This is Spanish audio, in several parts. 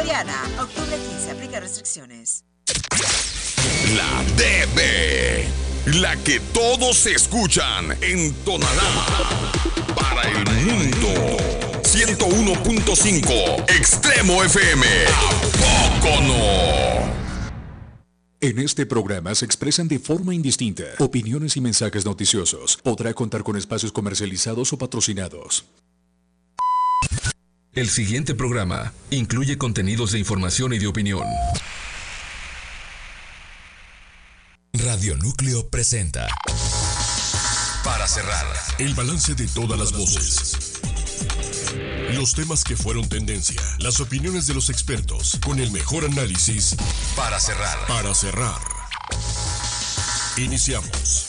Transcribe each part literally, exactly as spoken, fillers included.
Soriana, octubre quince, aplica restricciones. La D B, la que todos escuchan en Tonalá, para el mundo. ciento uno punto cinco, Extremo F M. ¿A poco no? En este programa se expresan de forma indistinta opiniones y mensajes noticiosos. Podrá contar con espacios comercializados o patrocinados. El siguiente programa incluye contenidos de información y de opinión. Radio Núcleo presenta. Para cerrar, el balance de todas las voces. Los temas que fueron tendencia, las opiniones de los expertos, con el mejor análisis. Para cerrar. Para cerrar. Iniciamos.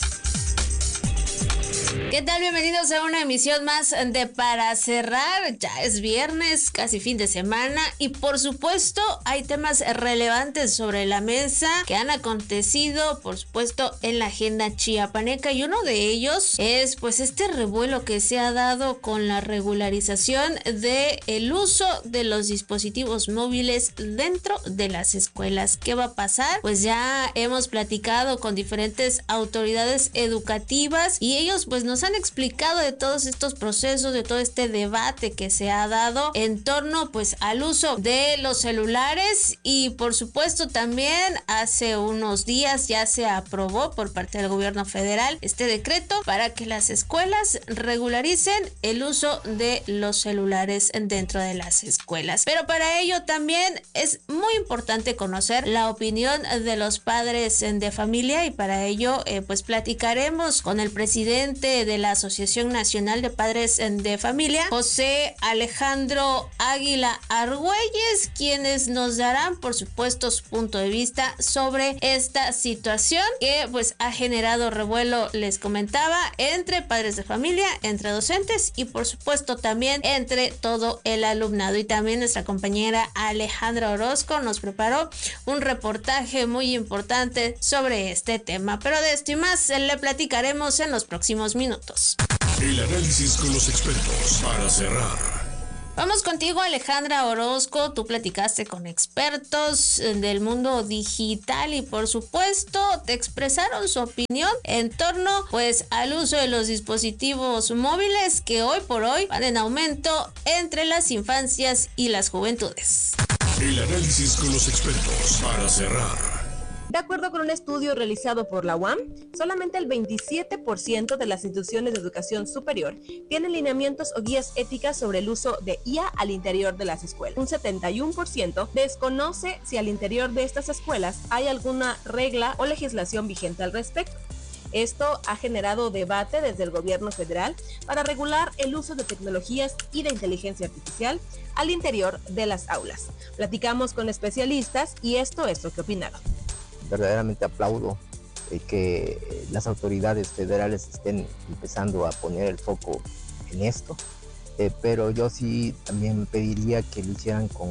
¿Qué tal? Bienvenidos a una emisión más de Para Cerrar. Ya es viernes, casi fin de semana, y por supuesto hay temas relevantes sobre la mesa que han acontecido, por supuesto, en la agenda chiapaneca, y uno de ellos es pues este revuelo que se ha dado con la regularización de el uso de los dispositivos móviles dentro de las escuelas. ¿Qué va a pasar? Pues ya hemos platicado con diferentes autoridades educativas y ellos pues nos han explicado de todos estos procesos, de todo este debate que se ha dado en torno pues al uso de los celulares, y por supuesto también hace unos días ya se aprobó por parte del gobierno federal este decreto para que las escuelas regularicen el uso de los celulares dentro de las escuelas. Pero para ello también es muy importante conocer la opinión de los padres de familia, y para ello eh, pues platicaremos con el presidente de la Asociación Nacional de Padres de Familia, José Alejandro Águila Argüelles, quienes nos darán por supuesto su punto de vista sobre esta situación que pues ha generado revuelo, les comentaba, entre padres de familia, entre docentes y por supuesto también entre todo el alumnado. Y también nuestra compañera Alejandra Orozco nos preparó un reportaje muy importante sobre este tema, pero de esto y más le platicaremos en los próximos minutos. El análisis con los expertos para cerrar. Vamos contigo, Alejandra Orozco. Tú platicaste con expertos del mundo digital y por supuesto te expresaron su opinión en torno pues al uso de los dispositivos móviles que hoy por hoy van en aumento entre las infancias y las juventudes. El análisis con los expertos para cerrar. De acuerdo con un estudio realizado por la U A M, solamente el veintisiete por ciento de las instituciones de educación superior tienen lineamientos o guías éticas sobre el uso de I A al interior de las escuelas. Un setenta y uno por ciento desconoce si al interior de estas escuelas hay alguna regla o legislación vigente al respecto. Esto ha generado debate desde el gobierno federal para regular el uso de tecnologías y de inteligencia artificial al interior de las aulas. Platicamos con especialistas y esto es lo que opinaron. Verdaderamente aplaudo eh, que las autoridades federales estén empezando a poner el foco en esto, eh, pero yo sí también pediría que lo hicieran con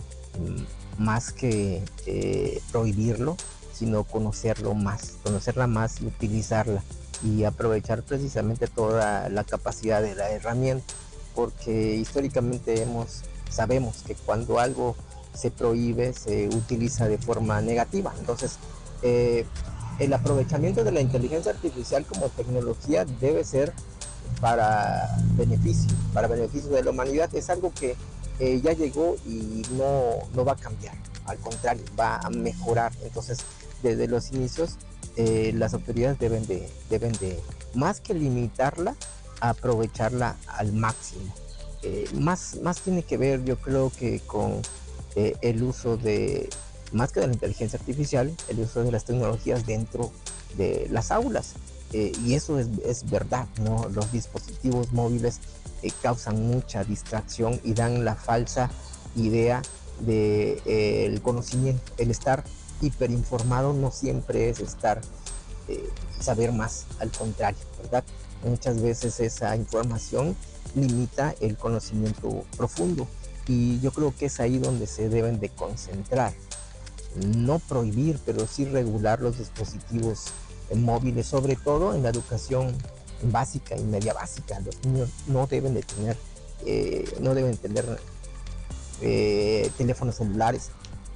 mm, más que eh, prohibirlo, sino conocerlo más, conocerla más y utilizarla y aprovechar precisamente toda la capacidad de la herramienta, porque históricamente hemos, sabemos que cuando algo se prohíbe, se utiliza de forma negativa. Entonces, eh, el aprovechamiento de la inteligencia artificial como tecnología debe ser para beneficio, para beneficio de la humanidad. Es algo que eh, ya llegó y no, no va a cambiar, al contrario, va a mejorar. Entonces, desde los inicios, eh, las autoridades deben de, deben de, más que limitarla, aprovecharla al máximo. Eh, más, más tiene que ver, yo creo que con Eh, el uso de, más que de la inteligencia artificial, el uso de las tecnologías dentro de las aulas. Eh, y eso es, es verdad, ¿no? Los dispositivos móviles eh, causan mucha distracción y dan la falsa idea de eh, el conocimiento. El estar hiperinformado no siempre es estar, eh, saber más, al contrario, ¿verdad? Muchas veces esa información limita el conocimiento profundo. Y yo creo que es ahí donde se deben de concentrar. No prohibir, pero sí regular los dispositivos móviles, sobre todo en la educación básica y media básica. Los niños no deben de tener, eh, no deben tener eh, teléfonos celulares.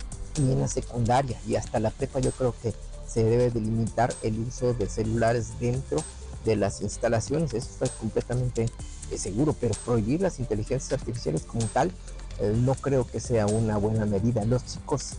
Y en la secundaria y hasta la prepa yo creo que se debe delimitar el uso de celulares dentro de las instalaciones, eso está completamente eh, seguro, pero prohibir las inteligencias artificiales como tal, eh, no creo que sea una buena medida. Los chicos,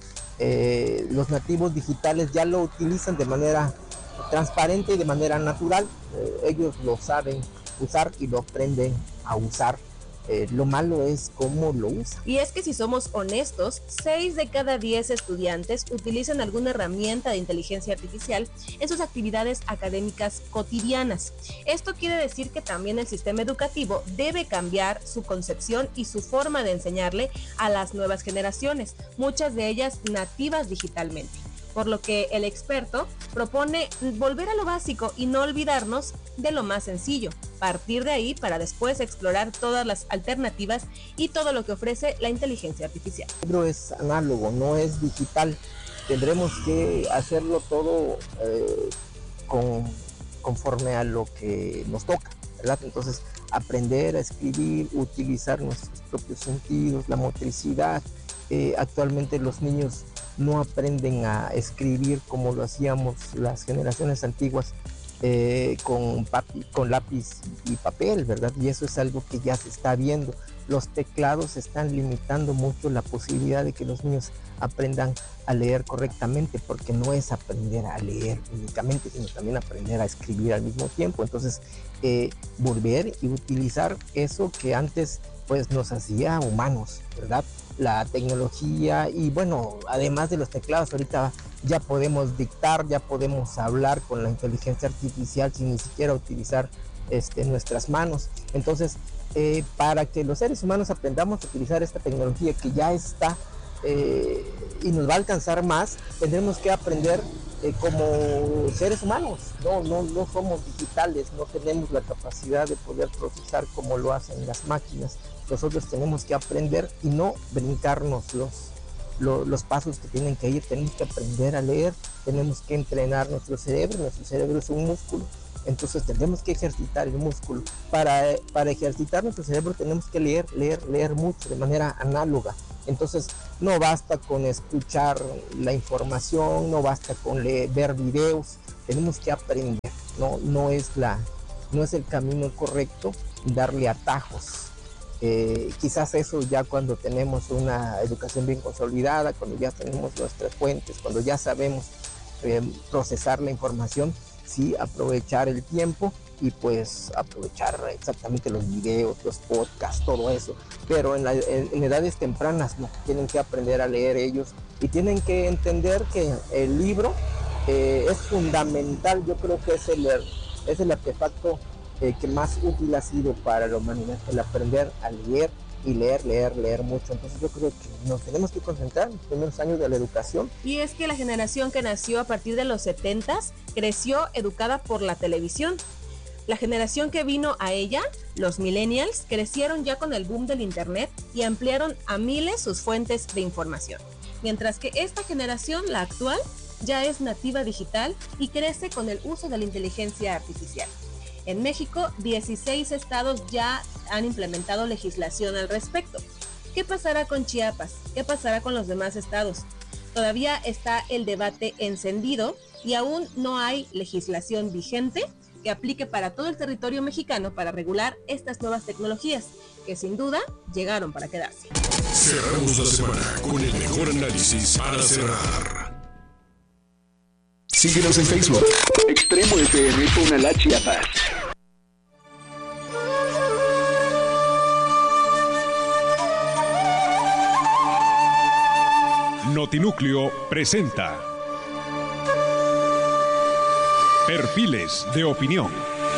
eh, los nativos digitales ya lo utilizan de manera transparente y de manera natural, eh, ellos lo saben usar y lo aprenden a usar. Eh, lo malo es cómo lo usa. Y es que si somos honestos, seis de cada diez estudiantes utilizan alguna herramienta de inteligencia artificial en sus actividades académicas cotidianas. Esto quiere decir que también el sistema educativo debe cambiar su concepción y su forma de enseñarle a las nuevas generaciones, muchas de ellas nativas digitalmente. Por lo que el experto propone volver a lo básico y no olvidarnos de lo más sencillo, partir de ahí para después explorar todas las alternativas y todo lo que ofrece la inteligencia artificial. El libro es análogo, no es digital. Tendremos que hacerlo todo eh, con, conforme a lo que nos toca, ¿verdad? Entonces, aprender a escribir, utilizar nuestros propios sentidos, la motricidad. Eh, actualmente los niños no aprenden a escribir como lo hacíamos las generaciones antiguas, eh, con, papi, con lápiz y papel, ¿verdad? Y eso es algo que ya se está viendo. Los teclados están limitando mucho la posibilidad de que los niños aprendan a leer correctamente, porque no es aprender a leer únicamente, sino también aprender a escribir al mismo tiempo. Entonces, eh, volver y utilizar eso que antes pues nos hacía humanos, ¿verdad? La tecnología y bueno, además de los teclados, ahorita ya podemos dictar, ya podemos hablar con la inteligencia artificial sin ni siquiera utilizar este, nuestras manos. Entonces, eh, para que los seres humanos aprendamos a utilizar esta tecnología que ya está eh, y nos va a alcanzar más, tendremos que aprender eh, como seres humanos. No, no, no somos digitales, no tenemos la capacidad de poder procesar como lo hacen las máquinas. Nosotros tenemos que aprender y no brincarnos los, los, los pasos que tienen que ir. Tenemos que aprender a leer, tenemos que entrenar nuestro cerebro. Nuestro cerebro es un músculo, entonces tenemos que ejercitar el músculo. Para, para ejercitar nuestro cerebro tenemos que leer, leer, leer mucho de manera análoga. Entonces no basta con escuchar la información, no basta con leer, ver videos, tenemos que aprender. No, no, es la, no es el camino correcto darle atajos. Eh, quizás eso ya cuando tenemos una educación bien consolidada, cuando ya tenemos nuestras fuentes, cuando ya sabemos eh, procesar la información, sí aprovechar el tiempo y pues aprovechar exactamente los videos, los podcasts, todo eso. Pero en, la, en, en edades tempranas no, tienen que aprender a leer ellos y tienen que entender que el libro eh, es fundamental. Yo creo que es el, es el artefacto Eh, que más útil ha sido para la humanidad, el aprender a leer y leer, leer, leer mucho. Entonces yo creo que nos tenemos que concentrar en los primeros años de la educación. Y es que la generación que nació a partir de los setentas creció educada por la televisión. La generación que vino a ella, los millennials, crecieron ya con el boom del internet y ampliaron a miles sus fuentes de información. Mientras que esta generación, la actual, ya es nativa digital y crece con el uso de la inteligencia artificial. En México, dieciséis estados ya han implementado legislación al respecto. ¿Qué pasará con Chiapas? ¿Qué pasará con los demás estados? Todavía está el debate encendido y aún no hay legislación vigente que aplique para todo el territorio mexicano para regular estas nuevas tecnologías, que sin duda llegaron para quedarse. Cerramos la semana con el mejor análisis para cerrar. Síguenos en Facebook. Extremo F M Tonalá, Chiapas. Notinúcleo presenta Perfiles de Opinión.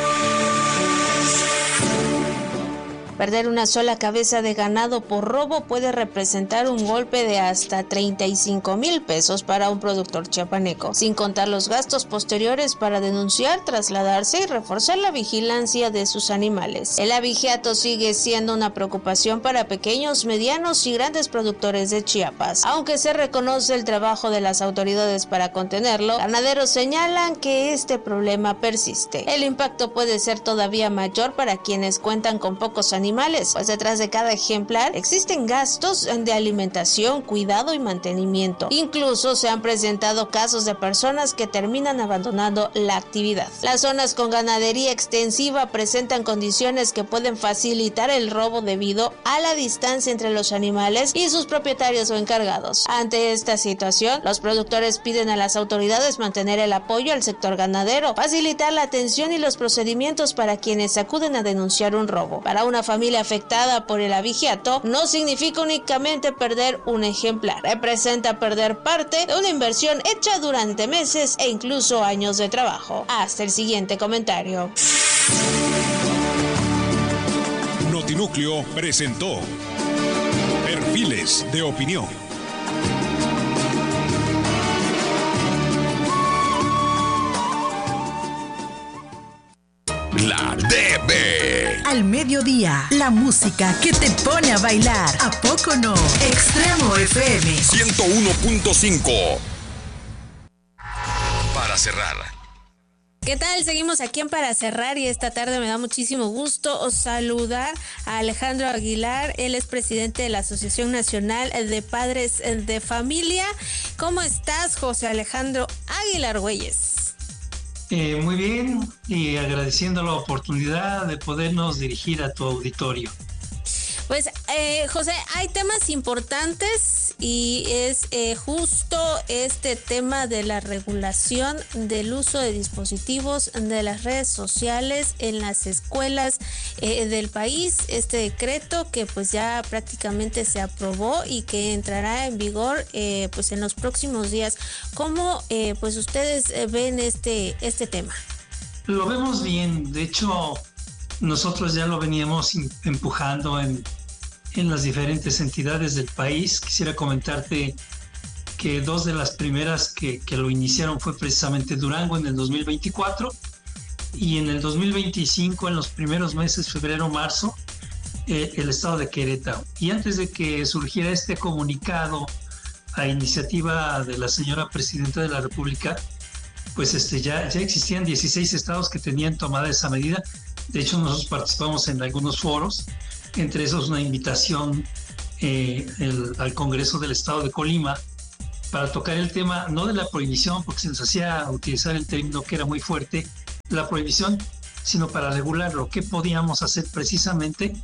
Perder una sola cabeza de ganado por robo puede representar un golpe de hasta treinta y cinco mil pesos para un productor chiapaneco, sin contar los gastos posteriores para denunciar, trasladarse y reforzar la vigilancia de sus animales. El abigeato sigue siendo una preocupación para pequeños, medianos y grandes productores de Chiapas. Aunque se reconoce el trabajo de las autoridades para contenerlo, ganaderos señalan que este problema persiste. El impacto puede ser todavía mayor para quienes cuentan con pocos animales animales, pues detrás de cada ejemplar existen gastos de alimentación, cuidado y mantenimiento. Incluso se han presentado casos de personas que terminan abandonando la actividad. Las zonas con ganadería extensiva presentan condiciones que pueden facilitar el robo debido a la distancia entre los animales y sus propietarios o encargados. Ante esta situación, los productores piden a las autoridades mantener el apoyo al sector ganadero, facilitar la atención y los procedimientos para quienes acuden a denunciar un robo. Para una familia afectada por el abigeato, no significa únicamente perder un ejemplar, representa perder parte de una inversión hecha durante meses e incluso años de trabajo. Hasta el siguiente comentario. Notinúcleo presentó Perfiles de Opinión. La D B. Al mediodía, la música que te pone a bailar. ¿A poco no? Extremo F M ciento uno punto cinco. Para cerrar. ¿Qué tal? Seguimos aquí en Para Cerrar y esta tarde me da muchísimo gusto saludar a Alejandro Aguilar. Él es presidente de la Asociación Nacional de Padres de Familia. ¿Cómo estás, José Alejandro Aguilar Güeyes? Eh, muy bien, y agradeciendo la oportunidad de podernos dirigir a tu auditorio. Pues eh, José, hay temas importantes y es eh, justo este tema de la regulación del uso de dispositivos de las redes sociales en las escuelas eh, del país. Este decreto que pues ya prácticamente se aprobó y que entrará en vigor eh, pues en los próximos días. ¿Cómo eh, pues ustedes ven este, este tema? Lo vemos bien, de hecho nosotros ya lo veníamos empujando en, en las diferentes entidades del país. Quisiera comentarte que dos de las primeras que, que lo iniciaron fue precisamente Durango en el dos mil veinticuatro y en el dos mil veinticinco, en los primeros meses, febrero, marzo, eh, el estado de Querétaro. Y antes de que surgiera este comunicado a iniciativa de la señora Presidenta de la República, pues este, ya, ya existían dieciséis estados que tenían tomada esa medida. De hecho, nosotros participamos en algunos foros, entre esos una invitación eh, el, al Congreso del Estado de Colima para tocar el tema, no de la prohibición, porque se nos hacía utilizar el término que era muy fuerte, la prohibición, sino para regularlo. ¿Qué podíamos hacer precisamente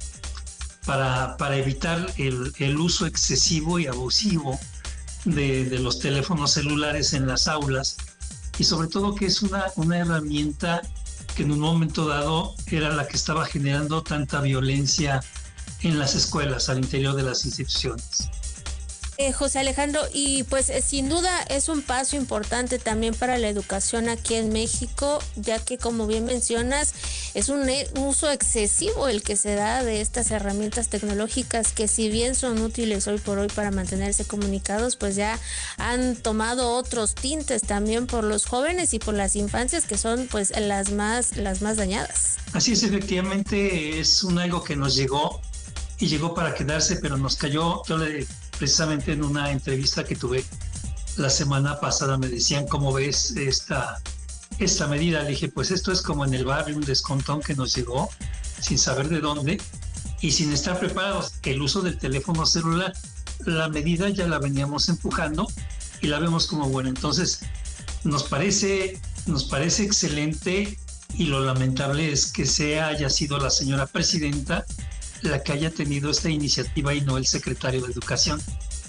para, para evitar el, el uso excesivo y abusivo de, de los teléfonos celulares en las aulas? Y sobre todo que es una, una herramienta que en un momento dado era la que estaba generando tanta violencia en las escuelas, al interior de las instituciones. Eh, José Alejandro, y pues eh, sin duda es un paso importante también para la educación aquí en México, ya que como bien mencionas, es un e- uso excesivo el que se da de estas herramientas tecnológicas que si bien son útiles hoy por hoy para mantenerse comunicados, pues ya han tomado otros tintes también por los jóvenes y por las infancias que son pues las más, las más dañadas. Así es, efectivamente es un algo que nos llegó y llegó para quedarse, pero nos cayó. Yo le precisamente en una entrevista que tuve la semana pasada me decían, ¿cómo ves esta, esta medida? Le dije, pues esto es como en el barrio, un descontón que nos llegó sin saber de dónde y sin estar preparados. El uso del teléfono celular, la medida ya la veníamos empujando y la vemos como buena. Entonces nos parece, nos parece excelente, y lo lamentable es que sea haya sido la señora presidenta la que haya tenido esta iniciativa y no el secretario de Educación.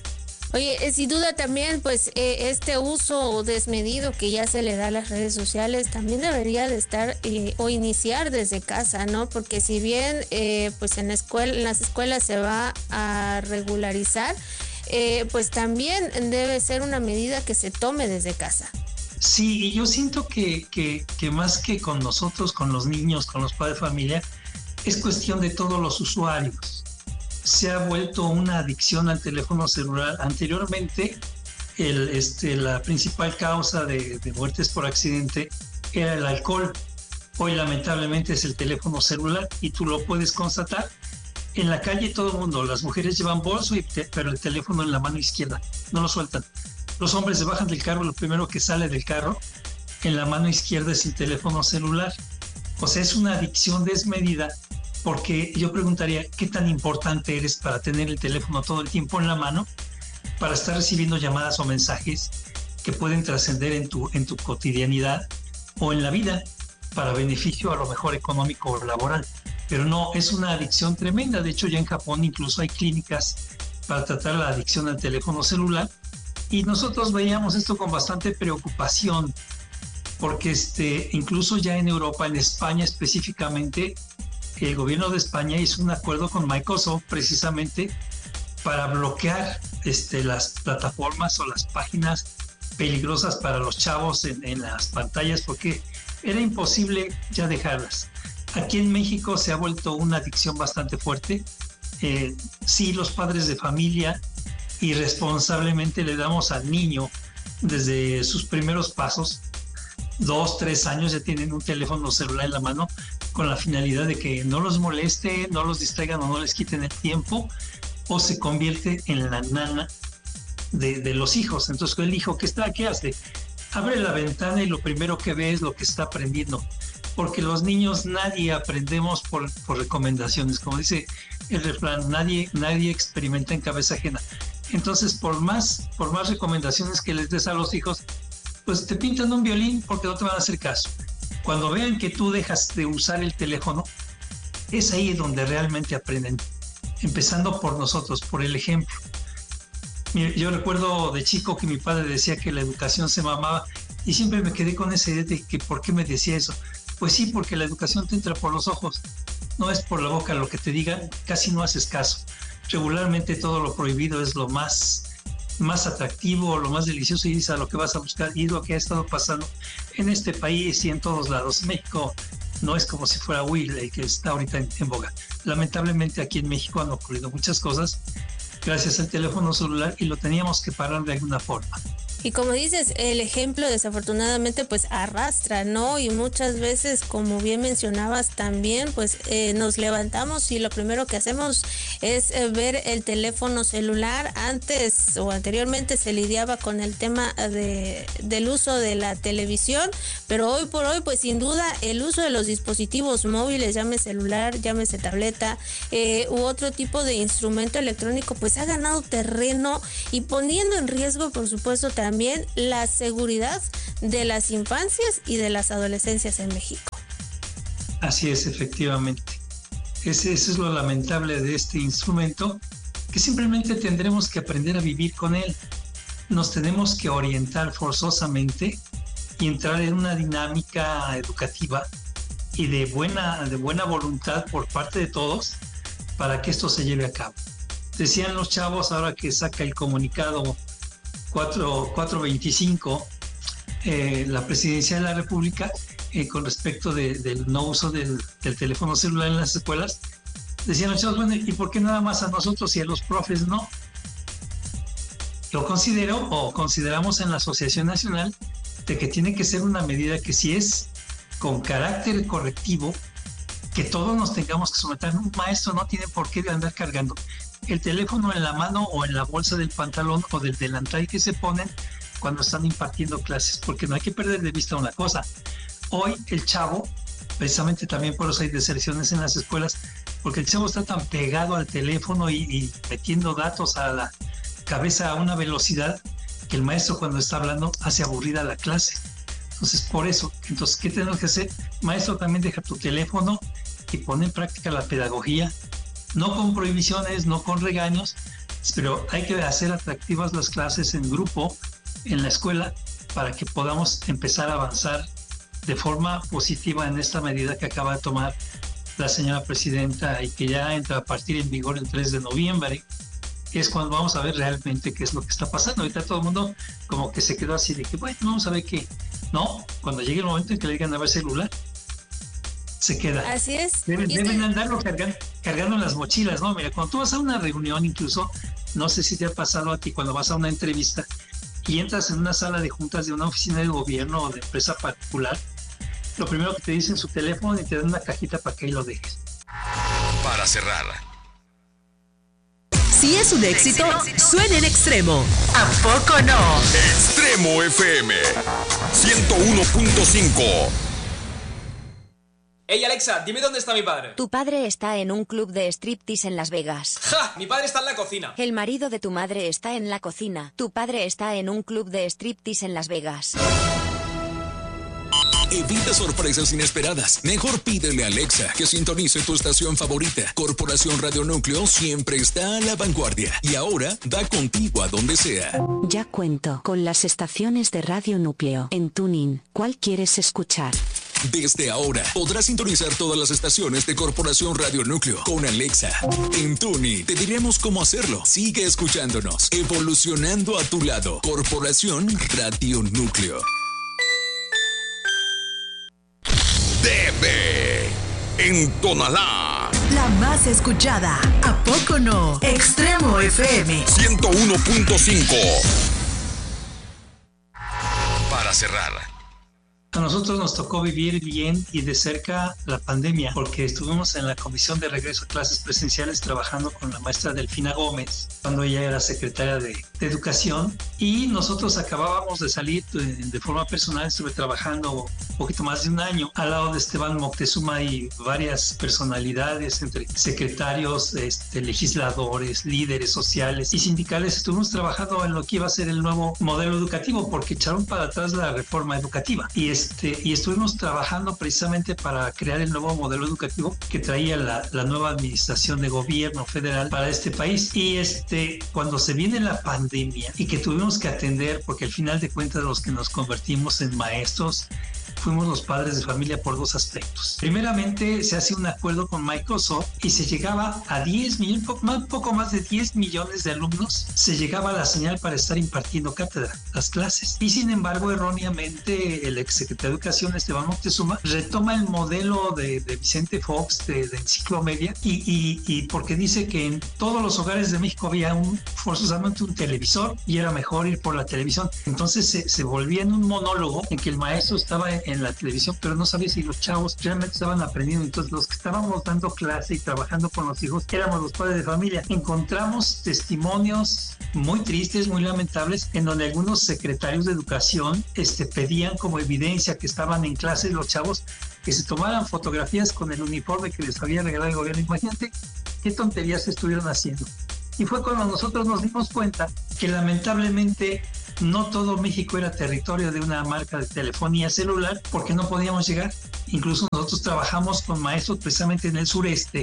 Oye, eh, sin duda también, pues eh, este uso desmedido que ya se le da a las redes sociales también debería de estar eh, o iniciar desde casa, ¿no? Porque si bien eh, pues en, la escuela, en las escuelas se va a regularizar, eh, pues también debe ser una medida que se tome desde casa. Sí, y yo siento que, que, que más que con nosotros, con los niños, con los padres de familia, es cuestión de todos los usuarios. Se ha vuelto una adicción al teléfono celular. Anteriormente, el, este, la principal causa de, de muertes por accidente era el alcohol. Hoy, lamentablemente, es el teléfono celular y tú lo puedes constatar. En la calle todo el mundo, las mujeres llevan bolso, y te, pero el teléfono en la mano izquierda, no lo sueltan. Los hombres se bajan del carro, lo primero que sale del carro, en la mano izquierda es el teléfono celular. O sea, es una adicción desmedida porque yo preguntaría, ¿qué tan importante eres para tener el teléfono todo el tiempo en la mano, para estar recibiendo llamadas o mensajes que pueden trascender en tu, en tu cotidianidad o en la vida para beneficio a lo mejor económico o laboral? Pero no, es una adicción tremenda. De hecho, ya en Japón incluso hay clínicas para tratar la adicción al teléfono celular, y nosotros veíamos esto con bastante preocupación, porque este, incluso ya en Europa, en España específicamente, el gobierno de España hizo un acuerdo con Microsoft precisamente para bloquear este, las plataformas o las páginas peligrosas para los chavos en, en las pantallas, porque era imposible ya dejarlas. Aquí en México se ha vuelto una adicción bastante fuerte. Eh, sí, los padres de familia irresponsablemente le damos al niño desde sus primeros pasos, dos, tres años ya tienen un teléfono celular en la mano con la finalidad de que no los moleste, no los distraigan o no les quiten el tiempo, o se convierte en la nana de, de los hijos. Entonces el hijo que está, ¿qué hace? Abre la ventana y lo primero que ve es lo que está aprendiendo, porque los niños nadie aprendemos por, por recomendaciones, como dice el refrán, nadie, nadie experimenta en cabeza ajena. Entonces por más, por más recomendaciones que les des a los hijos, pues te pintan un violín porque no te van a hacer caso. Cuando vean que tú dejas de usar el teléfono, es ahí donde realmente aprenden, empezando por nosotros, por el ejemplo. Yo recuerdo de chico que mi padre decía que la educación se mamaba, y siempre me quedé con esa idea de que ¿por qué me decía eso? Pues sí, porque la educación te entra por los ojos, no es por la boca. Lo que te digan casi no haces caso. Regularmente todo lo prohibido es lo más, más atractivo, lo más delicioso, y es a lo que vas a buscar, y es lo que ha estado pasando en este país y en todos lados. México no es como si fuera Will, el que está ahorita en, en boga. Lamentablemente aquí en México han ocurrido muchas cosas gracias al teléfono celular, y lo teníamos que parar de alguna forma. Y como dices, el ejemplo desafortunadamente pues arrastra, ¿no? Y muchas veces, como bien mencionabas también, pues eh, nos levantamos y lo primero que hacemos es eh, ver el teléfono celular. Antes o anteriormente se lidiaba con el tema de, del uso de la televisión, pero hoy por hoy pues sin duda el uso de los dispositivos móviles, llámese celular, llámese tableta eh, u otro tipo de instrumento electrónico, pues ha ganado terreno y poniendo en riesgo, por supuesto, también también la seguridad de las infancias y de las adolescencias en México. Así es, efectivamente. Ese, eso es lo lamentable de este instrumento, que simplemente tendremos que aprender a vivir con él. Nos tenemos que orientar forzosamente y entrar en una dinámica educativa y de buena, de buena voluntad por parte de todos para que esto se lleve a cabo. Decían los chavos, ahora que saca el comunicado cuatro veinticinco, eh, la Presidencia de la República, eh, con respecto de, del no uso del, del teléfono celular en las escuelas, decían los chavos, bueno, ¿y por qué nada más a nosotros y a los profes no? Yo considero, o consideramos en la Asociación Nacional, de que tiene que ser una medida que si es con carácter correctivo, que todos nos tengamos que someter. Un maestro no tiene por qué andar cargando el teléfono en la mano o en la bolsa del pantalón o del delantal que se ponen cuando están impartiendo clases, porque no hay que perder de vista una cosa. Hoy el chavo, precisamente también por eso hay deserciones en las escuelas, porque el chavo está tan pegado al teléfono y, y metiendo datos a la cabeza a una velocidad que el maestro, cuando está hablando, hace aburrida la clase. Entonces, por eso, entonces, ¿qué tenemos que hacer? Maestro, también deja tu teléfono y pone en práctica la pedagogía, no con prohibiciones, no con regaños, pero hay que hacer atractivas las clases en grupo en la escuela para que podamos empezar a avanzar de forma positiva en esta medida que acaba de tomar la señora presidenta y que ya entra a partir en vigor el tres de noviembre. Es cuando vamos a ver realmente qué es lo que está pasando. Ahorita todo el mundo como que se quedó así de que, bueno, vamos a ver qué. No, cuando llegue el momento en que le digan a ver celular, se queda. Así es. Deben, deben andarlo cargando, cargando en las mochilas, ¿no? Mira, cuando tú vas a una reunión, incluso, no sé si te ha pasado a ti, cuando vas a una entrevista y entras en una sala de juntas de una oficina de gobierno o de empresa particular, lo primero que te dicen es su teléfono y te dan una cajita para que ahí lo dejes. Para cerrar. Si es un éxito, suena en Extremo. ¿A poco no? Extremo F M ciento uno punto cinco. Ey, Alexa, dime dónde está mi padre. Tu padre está en un club de striptease en Las Vegas. ¡Ja! Mi padre está en la cocina. El marido de tu madre está en la cocina. Tu padre está en un club de striptease en Las Vegas. Evita sorpresas inesperadas. Mejor pídele a Alexa que sintonice tu estación favorita. Corporación Radio Núcleo siempre está a la vanguardia. Y ahora va contigo a donde sea. Ya cuento con las estaciones de Radio Núcleo. En TuneIn, ¿cuál quieres escuchar? Desde ahora podrás sintonizar todas las estaciones de Corporación Radio Núcleo con Alexa. En TuneIn te diremos cómo hacerlo. Sigue escuchándonos, evolucionando a tu lado. Corporación Radio Núcleo. T V en Tonalá. La más escuchada. ¿A poco no? Extremo F M ciento uno punto cinco. Para cerrar. A nosotros nos tocó vivir bien y de cerca la pandemia, porque estuvimos en la comisión de regreso a clases presenciales trabajando con la maestra Delfina Gómez, cuando ella era secretaria de, de Educación, y nosotros acabábamos de salir de, de forma personal. Estuve trabajando un poquito más de un año al lado de Esteban Moctezuma y varias personalidades, entre secretarios, este, legisladores, líderes sociales y sindicales. Estuvimos trabajando en lo que iba a ser el nuevo modelo educativo, porque echaron para atrás la reforma educativa. Y Este, y estuvimos trabajando precisamente para crear el nuevo modelo educativo que traía la, la nueva administración de gobierno federal para este país. Y este, cuando se viene la pandemia y que tuvimos que atender, porque al final de cuentas los que nos convertimos en maestros fuimos los padres de familia por dos aspectos. Primeramente, se hace un acuerdo con Microsoft y se llegaba a diez millones, poco, poco más de diez millones de alumnos, se llegaba a la señal para estar impartiendo cátedra, las clases. Y sin embargo, erróneamente, el exsecretario de Educación, Esteban Moctezuma, retoma el modelo de, de Vicente Fox, de, de Enciclomedia, y, y, y porque dice que en todos los hogares de México había un, forzosamente un televisor y era mejor ir por la televisión. Entonces se, se volvía en un monólogo en que el maestro estaba en, en la televisión, pero no sabía si los chavos realmente estaban aprendiendo. Entonces los que estábamos dando clase y trabajando con los hijos éramos los padres de familia. Encontramos testimonios muy tristes, muy lamentables, en donde algunos secretarios de Educación este, pedían como evidencia que estaban en clase los chavos, que se tomaran fotografías con el uniforme que les había regalado el gobierno. Imagínate qué tonterías estuvieron haciendo. Y fue cuando nosotros nos dimos cuenta que lamentablemente no todo México era territorio de una marca de telefonía celular, porque no podíamos llegar. Incluso nosotros trabajamos con maestros precisamente en el sureste,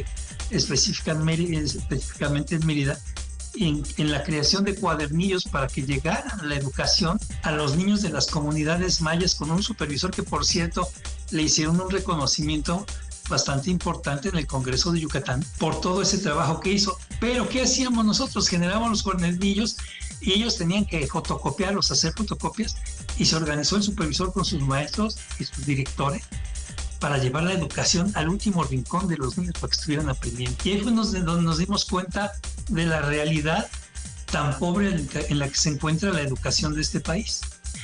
específicamente en Mérida, En, en la creación de cuadernillos para que llegara la educación a los niños de las comunidades mayas, con un supervisor que, por cierto, le hicieron un reconocimiento bastante importante en el Congreso de Yucatán por todo ese trabajo que hizo. Pero ¿qué hacíamos nosotros? Generábamos los cuadernillos y ellos tenían que fotocopiarlos, hacer fotocopias, y se organizó el supervisor con sus maestros y sus directores para llevar la educación al último rincón de los niños para que estuvieran aprendiendo. Y ahí fue donde nos dimos cuenta de la realidad tan pobre en la que se encuentra la educación de este país.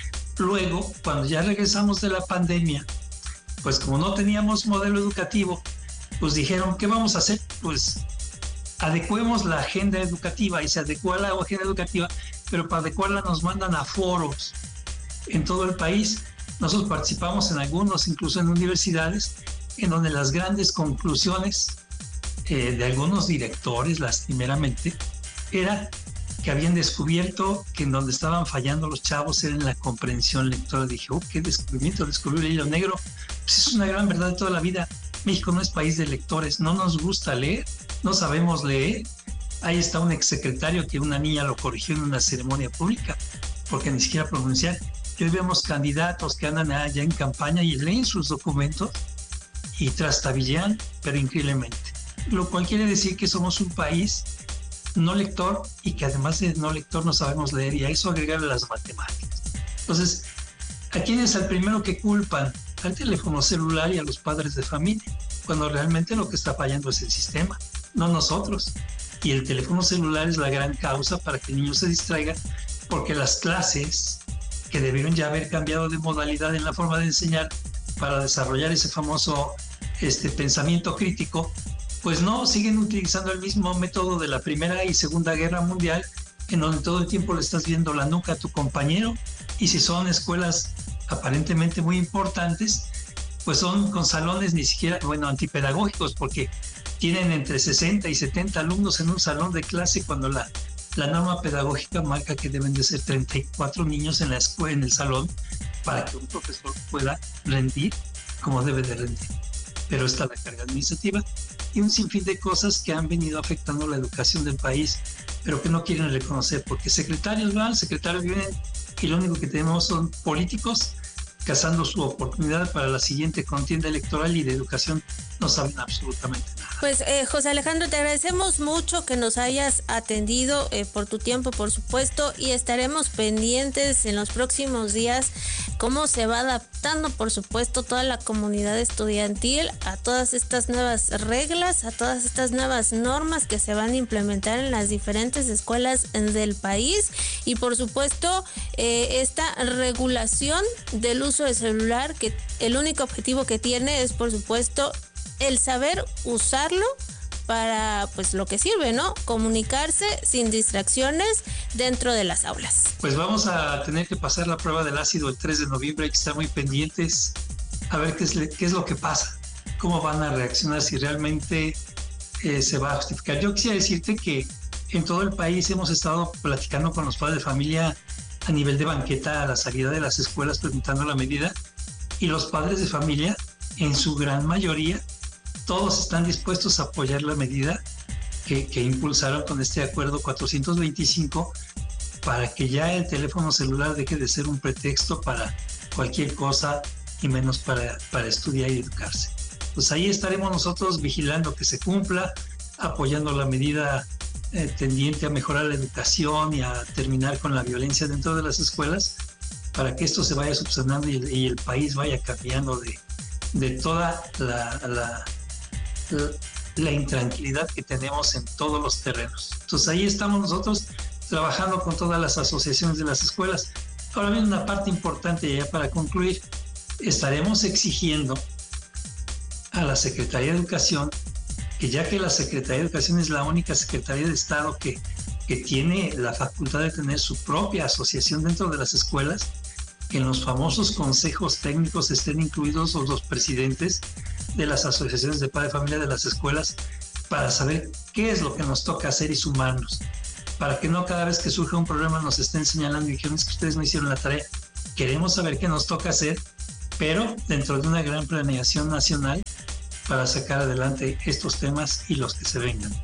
Luego, cuando ya regresamos de la pandemia, pues como no teníamos modelo educativo, pues dijeron, ¿qué vamos a hacer? Pues adecuemos la agenda educativa, y se adecuó la agenda educativa, pero para adecuarla nos mandan a foros en todo el país. Nosotros participamos en algunos, incluso en universidades, en donde las grandes conclusiones eh, de algunos directores, lastimeramente, era que habían descubierto que en donde estaban fallando los chavos era en la comprensión lectora. Dije, oh, qué descubrimiento, descubrir el hilo negro. Pues es una gran verdad de toda la vida. México no es país de lectores, no nos gusta leer, no sabemos leer. Ahí está un exsecretario que una niña lo corrigió en una ceremonia pública, porque ni siquiera pronunciar. Y hoy vemos candidatos que andan allá en campaña y leen sus documentos y trastabillean, pero increíblemente. Lo cual quiere decir que somos un país no lector, y que además de no lector no sabemos leer, y a eso agregarle las matemáticas. Entonces, ¿a quién es el primero que culpan? Al teléfono celular y a los padres de familia, cuando realmente lo que está fallando es el sistema, no nosotros. Y el teléfono celular es la gran causa para que el niño se distraiga, porque las clases que debieron ya haber cambiado de modalidad en la forma de enseñar para desarrollar ese famoso este, pensamiento crítico, pues no, siguen utilizando el mismo método de la Primera y Segunda Guerra Mundial, en donde todo el tiempo le estás viendo la nuca a tu compañero, y si son escuelas aparentemente muy importantes, pues son con salones ni siquiera, bueno, antipedagógicos, porque tienen entre sesenta y setenta alumnos en un salón de clase cuando la, la norma pedagógica marca que deben de ser treinta y cuatro niños en la escuela, en el salón, para que un profesor pueda rendir como debe de rendir. Pero está la carga administrativa y un sinfín de cosas que han venido afectando la educación del país, pero que no quieren reconocer, porque secretarios van, secretarios vienen, y lo único que tenemos son políticos cazando su oportunidad para la siguiente contienda electoral, y de educación no saben absolutamente nada. Pues eh, José Alejandro, te agradecemos mucho que nos hayas atendido, eh, por tu tiempo, por supuesto, y estaremos pendientes en los próximos días cómo se va adaptando, por supuesto, toda la comunidad estudiantil a todas estas nuevas reglas, a todas estas nuevas normas que se van a implementar en las diferentes escuelas del país, y por supuesto eh, esta regulación del uso de celular, que el único objetivo que tiene es, por supuesto, el saber usarlo para pues lo que sirve, ¿no? Comunicarse sin distracciones dentro de las aulas. Pues vamos a tener que pasar la prueba del ácido el tres de noviembre, hay que estar muy pendientes a ver qué es, qué es lo que pasa, cómo van a reaccionar, si realmente eh, se va a justificar. Yo quisiera decirte que en todo el país hemos estado platicando con los padres de familia a nivel de banqueta a la salida de las escuelas preguntando la medida, y los padres de familia, en su gran mayoría, todos están dispuestos a apoyar la medida que, que impulsaron con este acuerdo cuatrocientos veinticinco, para que ya el teléfono celular deje de ser un pretexto para cualquier cosa, y menos para, para estudiar y educarse. Pues ahí estaremos nosotros vigilando que se cumpla, apoyando la medida eh, tendiente a mejorar la educación y a terminar con la violencia dentro de las escuelas, para que esto se vaya subsanando y, y el país vaya cambiando de, de toda la, la, la, la intranquilidad que tenemos en todos los terrenos. Entonces ahí estamos nosotros trabajando con todas las asociaciones de las escuelas. Ahora bien, una parte importante ya para concluir, estaremos exigiendo a la Secretaría de Educación que, ya que la Secretaría de Educación es la única Secretaría de Estado que, que tiene la facultad de tener su propia asociación dentro de las escuelas, que en los famosos consejos técnicos estén incluidos los presidentes de las asociaciones de padres de familia de las escuelas, para saber qué es lo que nos toca hacer y sumarnos, para que no cada vez que surja un problema nos estén señalando y dijeron es que ustedes no hicieron la tarea. Queremos saber qué nos toca hacer, pero dentro de una gran planeación nacional para sacar adelante estos temas y los que se vengan.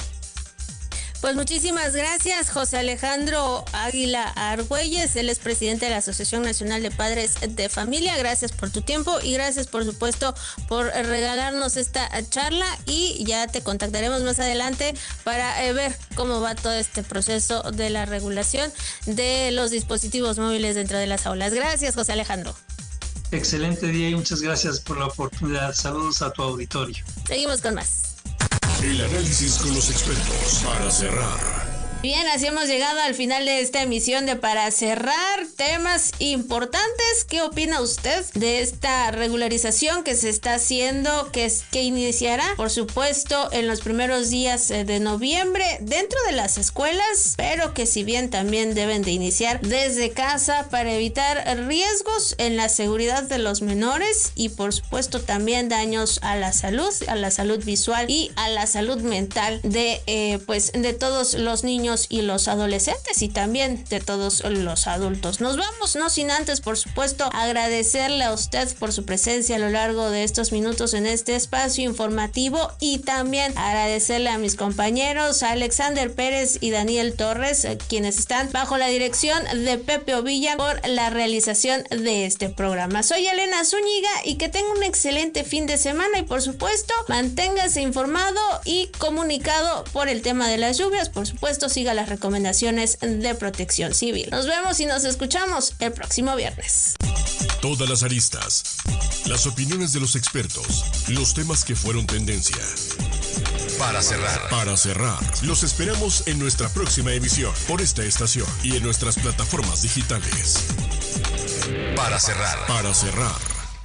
Pues muchísimas gracias, José Alejandro Águila Argüelles, él es presidente de la Asociación Nacional de Padres de Familia. Gracias por tu tiempo y gracias, por supuesto, por regalarnos esta charla, y ya te contactaremos más adelante para eh, ver cómo va todo este proceso de la regulación de los dispositivos móviles dentro de las aulas. Gracias, José Alejandro. Excelente día y muchas gracias por la oportunidad. Saludos a tu auditorio. Seguimos con más. El análisis con los expertos para cerrar. Bien, así hemos llegado al final de esta emisión de Para Cerrar, temas importantes. ¿Qué opina usted de esta regularización que se está haciendo, que, es, que iniciará, por supuesto, en los primeros días de noviembre dentro de las escuelas, pero que si bien también deben de iniciar desde casa para evitar riesgos en la seguridad de los menores y, por supuesto, también daños a la salud, a la salud visual y a la salud mental de, eh, pues, de todos los niños y los adolescentes y también de todos los adultos. Nos vamos, no sin antes, por supuesto, agradecerle a usted por su presencia a lo largo de estos minutos en este espacio informativo, y también agradecerle a mis compañeros Alexander Pérez y Daniel Torres, quienes están bajo la dirección de Pepe Ovilla por la realización de este programa. Soy Elena Zúñiga y que tenga un excelente fin de semana, y por supuesto manténgase informado y comunicado por el tema de las lluvias. Por supuesto, siga las recomendaciones de Protección Civil. Nos vemos y nos escuchamos el próximo viernes. Todas las aristas, las opiniones de los expertos, los temas que fueron tendencia. Para cerrar. Para cerrar. Los esperamos en nuestra próxima emisión por esta estación y en nuestras plataformas digitales. Para cerrar. Para cerrar.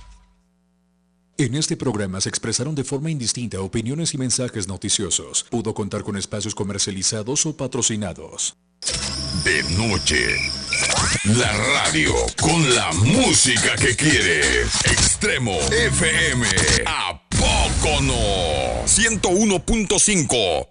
En este programa se expresaron de forma indistinta opiniones y mensajes noticiosos. Pudo contar con espacios comercializados o patrocinados. De noche. La radio con la música que quieres. Extremo F M. ¿A poco no? ciento uno punto cinco.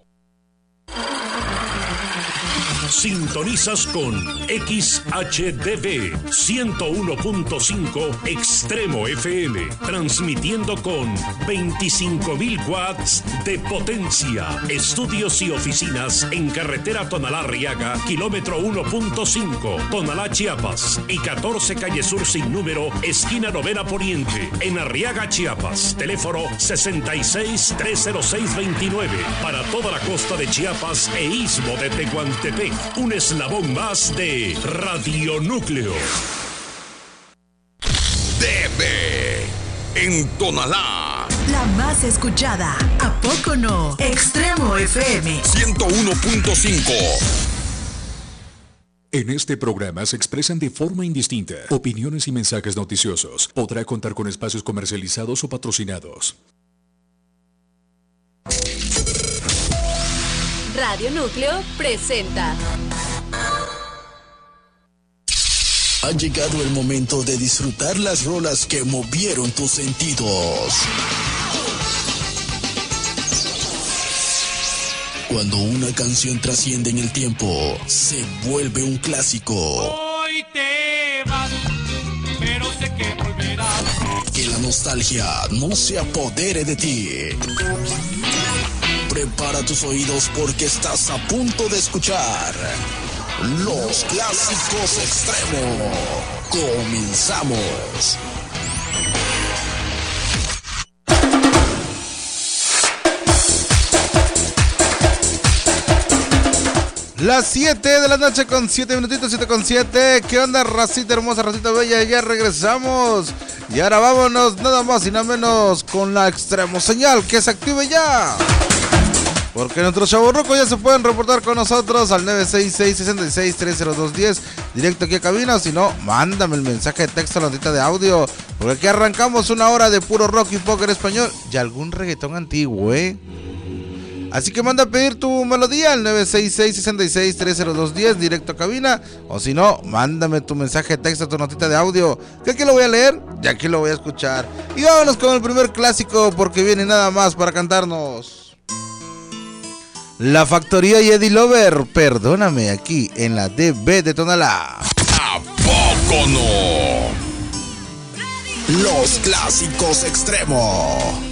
Sintonizas con X H D V ciento uno punto cinco Extremo F M, transmitiendo con veinticinco mil watts de potencia. Estudios y oficinas en carretera Tonalá-Arriaga, kilómetro uno punto cinco, Tonalá, Chiapas, y catorce calle Sur sin número, esquina Novena Poniente, en Arriaga, Chiapas. Teléfono sesenta y seis, trescientos seis, veintinueve, para toda la costa de Chiapas e istmo de Tehuantepec. Un eslabón más de Radio Núcleo. Debe en Tonalá. La más escuchada. ¿A poco no? Extremo F M. ciento uno punto cinco. En este programa se expresan de forma indistinta opiniones y mensajes noticiosos. Podrá contar con espacios comercializados o patrocinados. Radio Núcleo presenta. Ha llegado el momento de disfrutar las rolas que movieron tus sentidos. Cuando una canción trasciende en el tiempo, se vuelve un clásico. Hoy te vas, pero sé que volverás. Que la nostalgia no se apodere de ti. Prepara tus oídos porque estás a punto de escuchar los clásicos extremos. Comenzamos. Las siete de la noche con siete minutitos, siete con siete. ¿Qué onda, racita hermosa, racita bella? Ya regresamos. Y ahora vámonos nada más y nada menos con la extremo señal que se active ya. Porque nuestros chavorrucos ya se pueden reportar con nosotros al nueve seis seis, seis seis, tres cero dos, uno cero, directo aquí a cabina. O si no, mándame el mensaje de texto a la notita de audio. Porque aquí arrancamos una hora de puro rock y pop en español y algún reggaetón antiguo, ¿eh? Así que manda a pedir tu melodía al nueve seis seis, seis seis, tres cero dos, uno cero, directo a cabina. O si no, mándame tu mensaje de texto, tu notita de audio, que aquí lo voy a leer y aquí lo voy a escuchar. Y vámonos con el primer clásico, porque viene nada más para cantarnos La Factoría y Eddie Lover, Perdóname, aquí en la D B de Tonalá. ¿A poco no? Los clásicos extremos.